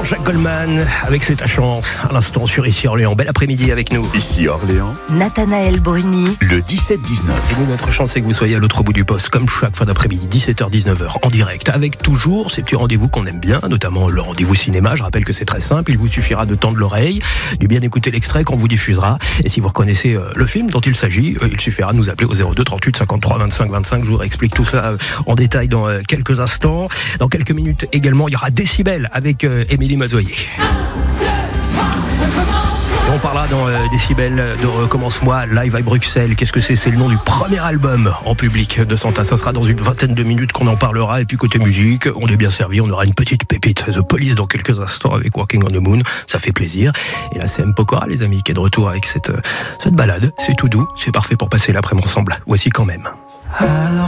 Jean-Jacques Goldman avec C'est ta chance. À l'instant sur Ici Orléans. Bel après-midi avec nous. Ici Orléans. Nathanaël Bruni. Le 17-19. Et nous, notre chance, c'est que vous soyez à l'autre bout du poste, comme chaque fin d'après-midi, 17h-19h, en direct, avec toujours ces petits rendez-vous qu'on aime bien, notamment le rendez-vous cinéma. Je rappelle que c'est très simple, il vous suffira de tendre l'oreille, de bien écouter l'extrait qu'on vous diffusera. Et si vous reconnaissez le film dont il s'agit, il suffira de nous appeler au 02 38 53 25 25. Je vous réexplique tout ça en détail dans quelques instants. Dans quelques minutes également, il y aura Décibel avec Émilie Mazoyer. On parlera dans Décibel de Recommence-moi, live à Bruxelles. Qu'est-ce que c'est ? C'est le nom du premier album en public de Santa. Ça sera dans une vingtaine de minutes qu'on en parlera. Et puis côté musique, on est bien servi. On aura une petite pépite The Police dans quelques instants avec Walking on the Moon. Ça fait plaisir. Et là, c'est M. Pokora, les amis, qui est de retour avec cette balade. C'est tout doux. C'est parfait pour passer l'après-midi ensemble. Voici quand même. Alors